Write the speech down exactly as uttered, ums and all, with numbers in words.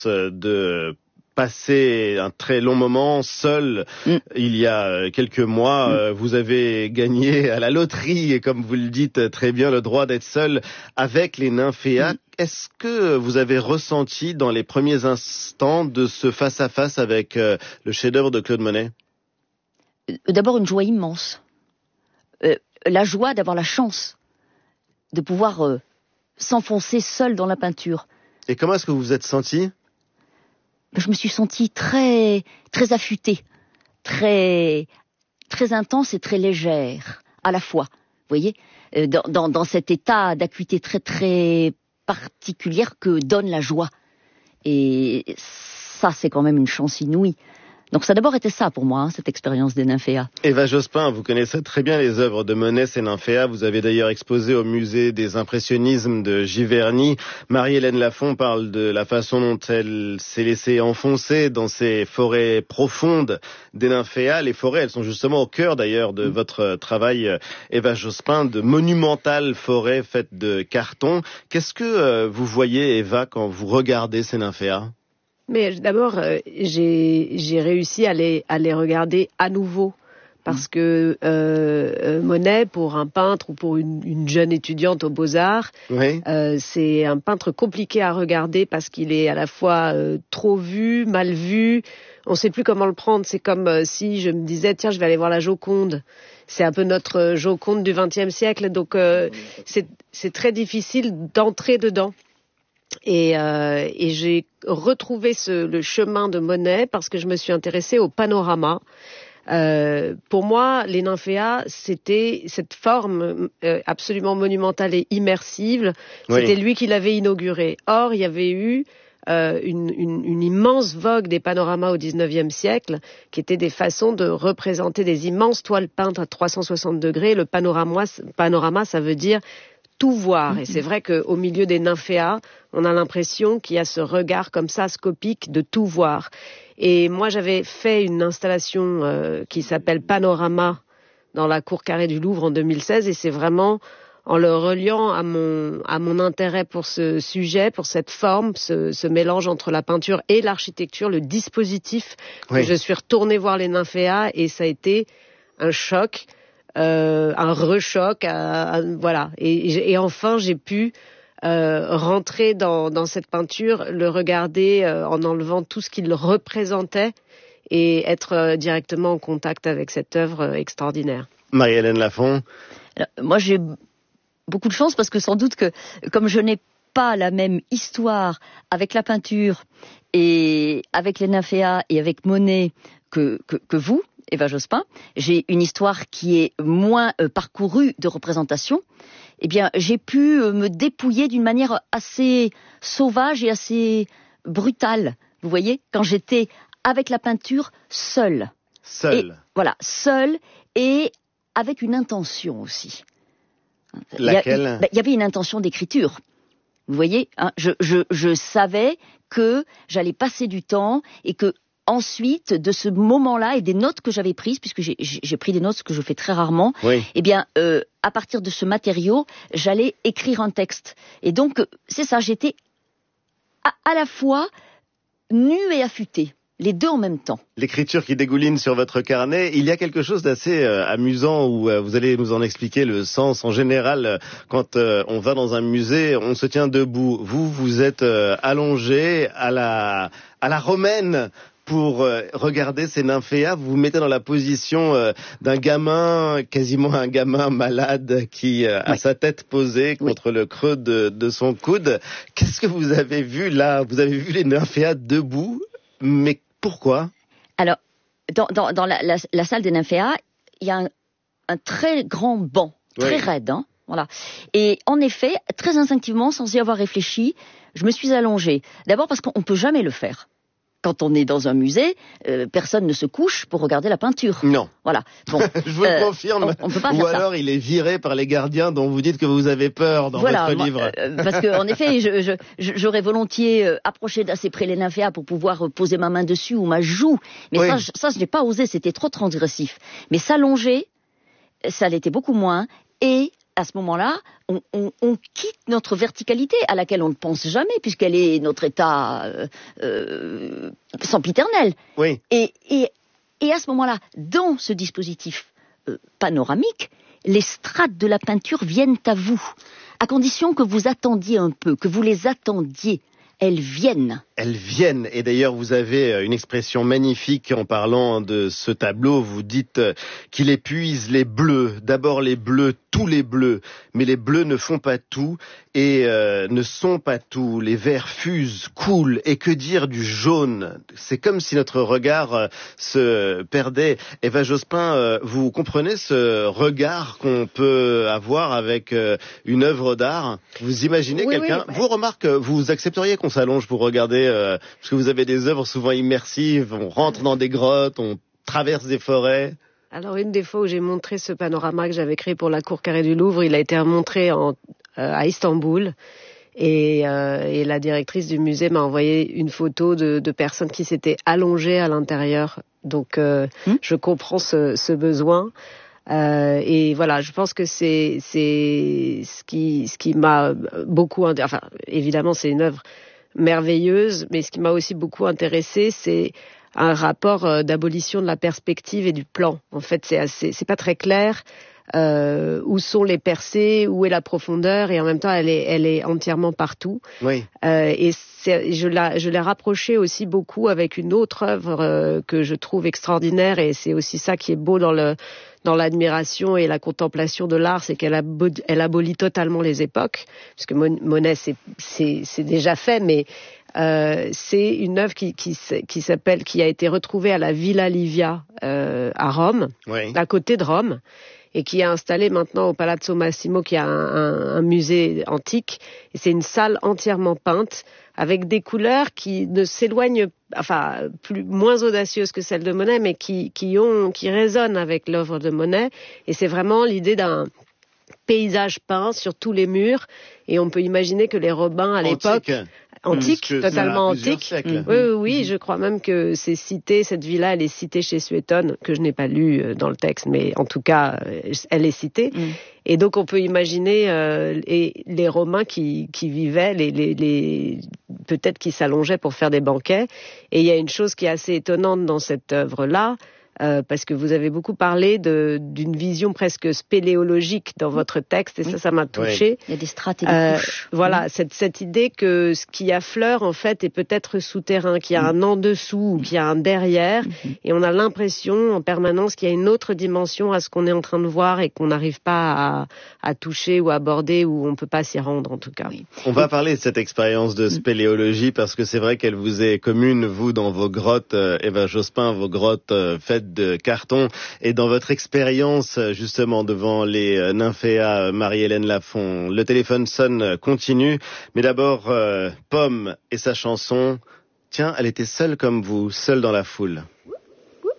de passer un très long moment seul. Mm. Il y a quelques mois, mm. euh, vous avez gagné à la loterie, et comme vous le dites très bien, le droit d'être seul avec les nymphéas. Mm. Est-ce que vous avez ressenti dans les premiers instants de ce face-à-face avec euh, le chef-d'œuvre de Claude Monet ? D'abord une joie immense. Euh, la joie d'avoir la chance de pouvoir euh, s'enfoncer seul dans la peinture. Et comment est-ce que vous vous êtes senti ? Je me suis sentie très, très affûtée, très, très intense et très légère, à la fois. Vous voyez, dans, dans, dans cet état d'acuité très, très particulière que donne la joie. Et ça, c'est quand même une chance inouïe. Donc ça a d'abord été ça pour moi, hein, cette expérience des nymphéas. Eva Jospin, vous connaissez très bien les œuvres de Monet, ces nymphéas. Vous avez d'ailleurs exposé au musée des impressionnismes de Giverny. Marie-Hélène Lafont parle de la façon dont elle s'est laissée enfoncer dans ces forêts profondes des nymphéas. Les forêts, elles sont justement au cœur d'ailleurs de mmh. votre travail, Eva Jospin, de monumentales forêts faites de carton. Qu'est-ce que euh, vous voyez, Eva, quand vous regardez ces nymphéas ? Mais d'abord, euh, j'ai, j'ai réussi à les, à les regarder à nouveau. Parce que euh, Monet, pour un peintre ou pour une, une jeune étudiante aux Beaux-Arts, oui. euh, c'est un peintre compliqué à regarder parce qu'il est à la fois euh, trop vu, mal vu. On ne sait plus comment le prendre. C'est comme euh, si je me disais, tiens, je vais aller voir la Joconde. C'est un peu notre euh, Joconde du vingtième siècle. Donc, euh, c'est, c'est très difficile d'entrer dedans. Et, euh, et j'ai retrouvé ce, le chemin de Monet parce que je me suis intéressée au panorama. Euh, pour moi, les nymphéas, c'était cette forme euh, absolument monumentale et immersive. Oui. C'était lui qui l'avait inaugurée. Or, il y avait eu euh, une, une, une immense vogue des panoramas au dix-neuvième siècle, qui étaient des façons de représenter des immenses toiles peintes à trois cent soixante degrés. Le panorama, panorama, ça veut dire tout voir. Et c'est vrai qu'au milieu des nymphéas, on a l'impression qu'il y a ce regard comme ça, scopique, de tout voir. Et moi, j'avais fait une installation euh, qui s'appelle Panorama dans la cour carrée du Louvre en deux mille seize. Et c'est vraiment en le reliant à mon, à mon intérêt pour ce sujet, pour cette forme, ce, ce mélange entre la peinture et l'architecture, le dispositif, oui. que je suis retournée voir les nymphéas. Et ça a été un choc. Euh, un rechoc, euh, voilà. Et, et enfin, j'ai pu euh, rentrer dans, dans cette peinture, le regarder euh, en enlevant tout ce qu'il représentait et être euh, directement en contact avec cette œuvre euh, extraordinaire. Marie-Hélène Lafont. Alors, moi, j'ai beaucoup de chance parce que sans doute que, comme je n'ai pas la même histoire avec la peinture et avec les nymphéas et avec Monet que, que, que vous, Eva Jospin, j'ai une histoire qui est moins euh, parcourue de représentation, eh bien, j'ai pu euh, me dépouiller d'une manière assez sauvage et assez brutale, vous voyez, quand j'étais avec la peinture seule. Seule. Et, voilà, seule et avec une intention aussi. Laquelle ? Il y, a, il y avait une intention d'écriture. Vous voyez, hein, je, je, je savais que j'allais passer du temps et que ensuite, de ce moment-là et des notes que j'avais prises, puisque j'ai, j'ai pris des notes, ce que je fais très rarement, oui. eh bien, euh, à partir de ce matériau, j'allais écrire un texte. Et donc, c'est ça, j'étais à, à la fois nue et affûtée. Les deux en même temps. L'écriture qui dégouline sur votre carnet, il y a quelque chose d'assez euh, amusant où euh, vous allez nous en expliquer le sens. En général, euh, quand euh, on va dans un musée, on se tient debout. Vous, vous êtes euh, allongé à la, à la romaine pour euh, regarder ces nymphéas. Vous vous mettez dans la position euh, d'un gamin, quasiment un gamin malade qui euh, oui. a sa tête posée contre oui. le creux de, de son coude. Qu'est-ce que vous avez vu là ? Vous avez vu les nymphéas debout, mais pourquoi ? Alors, dans, dans, dans la, la, la salle des nymphéas, il y a un, un très grand banc, très oui. raide, hein, voilà. Et en effet, très instinctivement, sans y avoir réfléchi, je me suis allongée. D'abord parce qu'on ne peut jamais le faire. Quand on est dans un musée, euh, personne ne se couche pour regarder la peinture. Non. Voilà. Bon, je vous le euh, confirme. On, on peut pas Ou faire alors ça. il est viré par les gardiens dont vous dites que vous avez peur dans voilà, votre moi, livre. Euh, parce qu'en effet, je, je, j'aurais volontiers euh, approché d'assez près les nymphéas pour pouvoir euh, poser ma main dessus ou ma joue. Mais oui. ça, je, ça, je n'ai pas osé. C'était trop transgressif. Mais s'allonger, ça l'était beaucoup moins. Et à ce moment-là, on, on, on quitte notre verticalité à laquelle on ne pense jamais, puisqu'elle est notre état euh, euh, sempiternel. Oui. Et, et, et à ce moment-là, dans ce dispositif euh, panoramique, les strates de la peinture viennent à vous, à condition que vous attendiez un peu, que vous les attendiez. Elles viennent. Elles viennent. Et d'ailleurs, vous avez une expression magnifique en parlant de ce tableau. Vous dites qu'il épuise les bleus. D'abord les bleus, tous les bleus. Mais les bleus ne font pas tout et euh, ne sont pas tout. Les verts fusent, coulent. Et que dire du jaune? C'est comme si notre regard euh, se perdait. Eva Jospin, euh, vous comprenez ce regard qu'on peut avoir avec euh, une œuvre d'art? Vous imaginez oui, quelqu'un? Oui, vous remarque, vous accepteriez qu'on s'allonge pour regarder, euh, parce que vous avez des œuvres souvent immersives, on rentre dans des grottes, on traverse des forêts. Alors, une des fois où j'ai montré ce panorama que j'avais créé pour la Cour Carrée du Louvre, il a été montré en, euh, à Istanbul. Et, euh, et la directrice du musée m'a envoyé une photo de, de personnes qui s'étaient allongées à l'intérieur. Donc, euh, mmh. je comprends ce, ce besoin. Euh, et voilà, je pense que c'est c'est ce qui ce qui m'a beaucoup enfin évidemment c'est une œuvre merveilleuse, mais ce qui m'a aussi beaucoup intéressée, c'est un rapport euh, d'abolition de la perspective et du plan. En fait, c'est assez c'est pas très clair euh, où sont les percées, où est la profondeur, et en même temps elle est elle est entièrement partout. Oui. Euh, et c'est, je la je l'ai rapproché aussi beaucoup avec une autre œuvre euh, que je trouve extraordinaire, et c'est aussi ça qui est beau dans le dans l'admiration et la contemplation de l'art, c'est qu'elle abolit, elle abolit totalement les époques, puisque Monet c'est c'est c'est déjà fait, mais euh, c'est une œuvre qui qui qui s'appelle qui a été retrouvée à la Villa Livia euh, à Rome, oui. à côté de Rome, et qui est installée maintenant au Palazzo Massimo, qui a un, un, un musée antique. Et c'est une salle entièrement peinte avec des couleurs qui ne s'éloignent, enfin, plus, moins audacieuses que celles de Monet, mais qui, qui ont, qui résonnent avec l'œuvre de Monet. Et c'est vraiment l'idée d'un paysage peint sur tous les murs. Et on peut imaginer que les Robins à l'époque, antique, mmh, totalement antique. Mmh. Oui, oui, oui, je crois même que c'est cité, cette villa, elle est citée chez Suétone, que je n'ai pas lu dans le texte, mais en tout cas, elle est citée. Mmh. Et donc, on peut imaginer euh, et les Romains qui, qui vivaient, les, les, les, peut-être qui s'allongeaient pour faire des banquets. Et il y a une chose qui est assez étonnante dans cette œuvre-là, Euh, parce que vous avez beaucoup parlé de, d'une vision presque spéléologique dans votre texte, et oui. ça, ça m'a touchée. Oui. Il y a des strates et des euh, couches. Voilà, oui. cette, cette idée que ce qui affleure, en fait, est peut-être souterrain, qu'il y a un en dessous, ou qu'il y a un derrière, mm-hmm. et on a l'impression en permanence qu'il y a une autre dimension à ce qu'on est en train de voir et qu'on n'arrive pas à, à toucher ou à aborder, ou on ne peut pas s'y rendre, en tout cas. Oui. On va parler de cette expérience de spéléologie, parce que c'est vrai qu'elle vous est commune, vous, dans vos grottes, euh, Eva Jospin, vos grottes euh, faites de carton, et dans votre expérience justement devant les nymphéas Marie-Hélène Lafont. Le téléphone sonne, continue, mais d'abord euh, Pomme et sa chanson. Tiens, elle était seule comme vous, seule dans la foule.